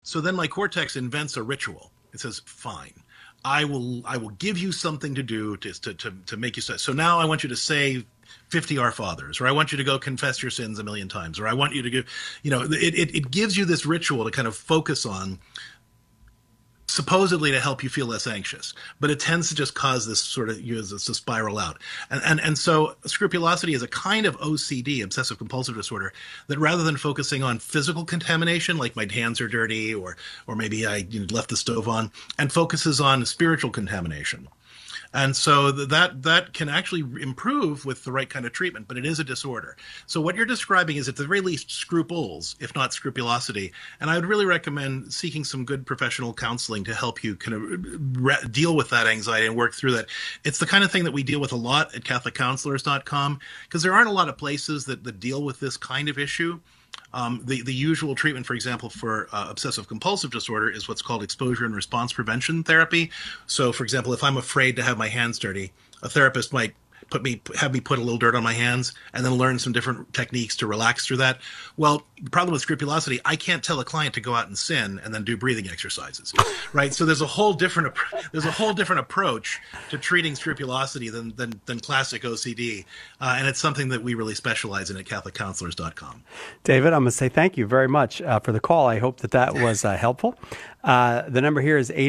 So then my cortex invents a ritual. It says, fine, I will give you something to do to make you say. So now I want you to say 50 Our Fathers, or I want you to go confess your sins a million times, or I want you to go, it gives you this ritual to kind of focus on, supposedly to help you feel less anxious, but it tends to just cause this sort of to spiral out. And so scrupulosity is a kind of OCD, obsessive compulsive disorder, that rather than focusing on physical contamination, like my hands are dirty, or maybe I left the stove on, and focuses on spiritual contamination. And so that can actually improve with the right kind of treatment, but it is a disorder. So what you're describing is at the very least scruples, if not scrupulosity. And I would really recommend seeking some good professional counseling to help you kind of deal with that anxiety and work through that. It's the kind of thing that we deal with a lot at CatholicCounselors.com, because there aren't a lot of places that deal with this kind of issue. The usual treatment, for example, for obsessive compulsive disorder is what's called exposure and response prevention therapy. So, for example, if I'm afraid to have my hands dirty, a therapist might have me put a little dirt on my hands and then learn some different techniques to relax through that. Well, the problem with scrupulosity, I can't tell a client to go out and sin and then do breathing exercises, right? So there's a whole different approach to treating scrupulosity than classic OCD, and it's something that we really specialize in at CatholicCounselors.com. David, I'm going to say thank you very much for the call. I hope that was helpful. The number here is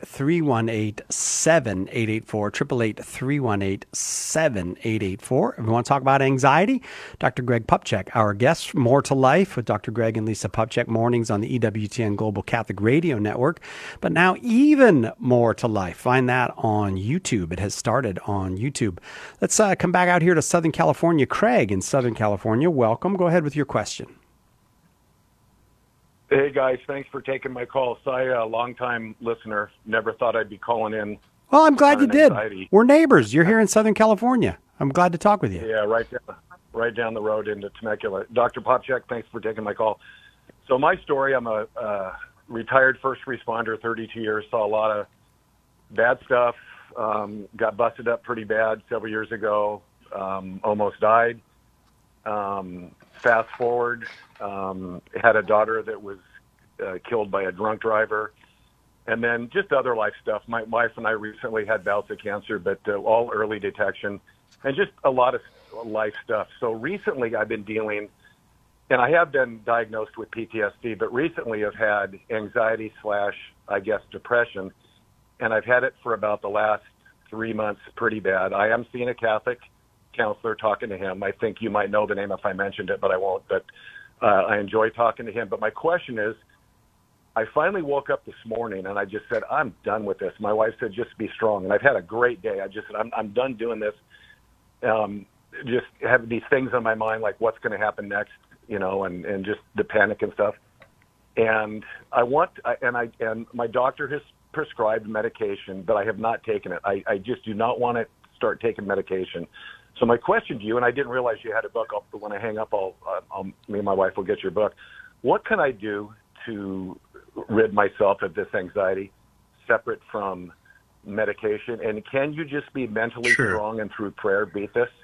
888-318-7884, 888-318-7884. If you want to talk about anxiety, Dr. Greg Popcak, our guest, More to Life with Dr. Greg and Lisa Popcak, mornings on the EWTN Global Catholic Radio Network. But now even more to life. Find that on YouTube. It has started on YouTube. Let's come back out here to Southern California. Craig in Southern California, welcome. Go ahead with your question. Hey, guys. Thanks for taking my call. So a long-time listener. Never thought I'd be calling in. Well, I'm glad you did. Anxiety. We're neighbors. You're here in Southern California. I'm glad to talk with you. Yeah, right down the road into Temecula. Dr. Popcak, thanks for taking my call. So my story, I'm a retired first responder, 32 years, saw a lot of bad stuff, got busted up pretty bad several years ago, almost died. Fast forward, had a daughter that was killed by a drunk driver, and then just other life stuff. My wife and I recently had bouts of cancer, but all early detection, and just a lot of life stuff. So recently I've been dealing, and I have been diagnosed with PTSD, but recently I've had anxiety / I guess depression, and I've had it for about the last 3 months pretty bad. I am seeing a Catholic counselor, talking to him. I think you might know the name if I mentioned it, but I won't. But I enjoy talking to him. But my question is, I finally woke up this morning and I just said, I'm done with this. My wife said, just be strong. And I've had a great day. I just said, I'm done doing this. Just have these things on my mind, like what's going to happen next, and just the panic and stuff. And and my doctor has prescribed medication, but I have not taken it. I just do not want to start taking medication. So my question to you, and I didn't realize you had a book. When I hang up, me and my wife will get your book. What can I do to rid myself of this anxiety, separate from medication? And can you just be mentally strong and through prayer beat this?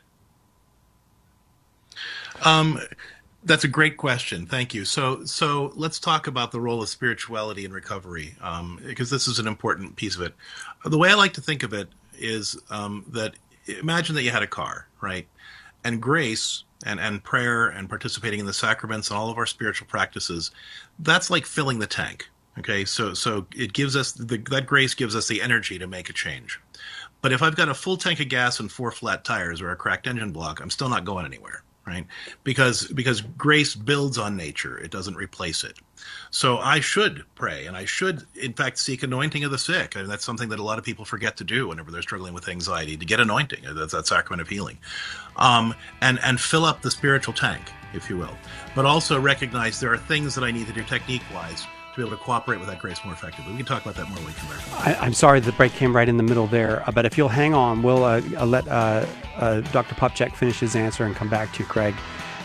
That's a great question. Thank you. So let's talk about the role of spirituality in recovery, because this is an important piece of it. The way I like to think of it is that imagine that you had a car, right? And grace and prayer and participating in the sacraments and all of our spiritual practices, that's like filling the tank. Okay, so it gives us that grace gives us the energy to make a change. But if I've got a full tank of gas and 4 flat tires or a cracked engine block, I'm still not going anywhere, right? Because grace builds on nature; it doesn't replace it. So I should pray, and I should, in fact, seek anointing of the sick. I mean, that's something that a lot of people forget to do whenever they're struggling with anxiety, to get anointing. That's that sacrament of healing. And fill up the spiritual tank, if you will. But also recognize there are things that I need to do technique-wise to be able to cooperate with that grace more effectively. We can talk about that more when we come back. I'm sorry the break came right in the middle there, but if you'll hang on, we'll let Dr. Popcak finish his answer and come back to you, Craig.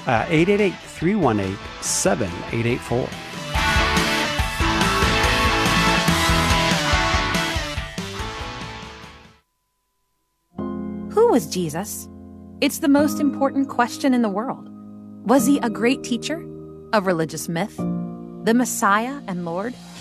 888-318-7884. Who was Jesus? It's the most important question in the world. Was he a great teacher? A religious myth? The Messiah and Lord?